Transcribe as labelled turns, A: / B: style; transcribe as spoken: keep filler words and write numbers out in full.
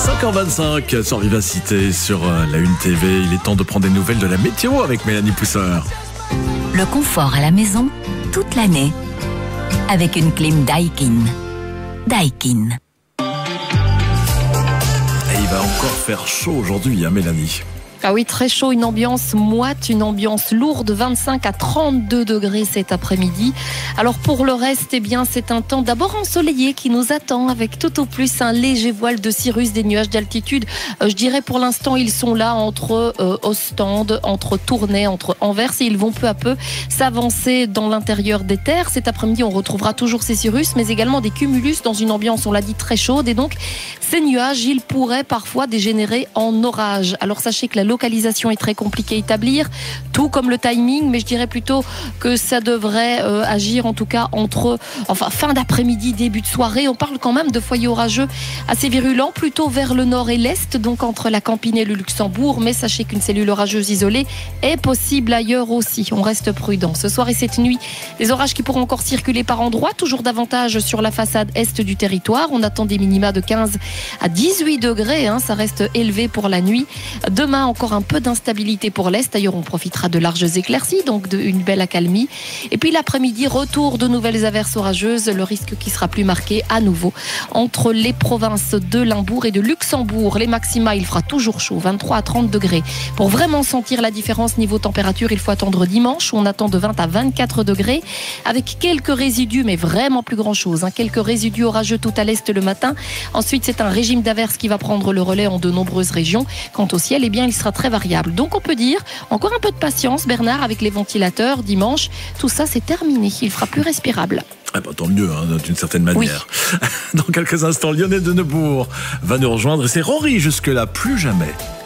A: cinq heures vingt-cinq sur Vivacité, sur la Une T V. Il est temps de prendre des nouvelles de la météo avec Mélanie Pousseur.
B: Le confort à la maison, toute l'année, avec une clim Daikin. Daikin.
A: Et il va encore faire chaud aujourd'hui, hein, Mélanie?
C: Ah oui, très chaud, une ambiance moite, une ambiance lourde, vingt-cinq à trente-deux degrés cet après-midi. Alors pour le reste, eh bien, c'est un temps d'abord ensoleillé qui nous attend avec tout au plus un léger voile de cirrus, des nuages d'altitude. Euh, je dirais pour l'instant, ils sont là entre euh, Ostende, entre Tournai, entre Anvers et ils vont peu à peu s'avancer dans l'intérieur des terres. Cet après-midi, on retrouvera toujours ces cirrus, mais également des cumulus dans une ambiance, on l'a dit, très chaude. Et donc, ces nuages, ils pourraient parfois dégénérer en orage. Alors sachez que la localisation est très compliquée à établir, tout comme le timing, mais je dirais plutôt que ça devrait euh, agir en tout cas entre enfin fin d'après-midi, début de soirée. On parle quand même de foyers orageux assez virulents, plutôt vers le nord et l'est, donc entre la Campine et le Luxembourg, mais sachez qu'une cellule orageuse isolée est possible ailleurs aussi. On reste prudent. Ce soir et cette nuit, les orages qui pourront encore circuler par endroits, toujours davantage sur la façade est du territoire. On attend des minima de quinze à dix-huit degrés, hein, ça reste élevé pour la nuit. Demain, encore un peu d'instabilité pour l'Est. D'ailleurs, on profitera de larges éclaircies, donc d'une belle accalmie. Et puis l'après-midi, retour de nouvelles averses orageuses. Le risque qui sera plus marqué à nouveau entre les provinces de Limbourg et de Luxembourg. Les maxima, il fera toujours chaud, vingt-trois à trente degrés. Pour vraiment sentir la différence niveau température, il faut attendre dimanche où on attend de vingt à vingt-quatre degrés avec quelques résidus, mais vraiment plus grand chose. Hein. Quelques résidus orageux tout à l'Est le matin. Ensuite, c'est un régime d'averses qui va prendre le relais en de nombreuses régions. Quant au ciel, eh bien, il sera très variable. Donc on peut dire, encore un peu de patience, Bernard, avec les ventilateurs dimanche. Tout ça, c'est terminé. Il fera plus respirable.
A: Ah bah, tant mieux, hein, d'une certaine manière. Oui. Dans quelques instants, Lionel de Neubourg va nous rejoindre et c'est Rory jusque-là, plus jamais.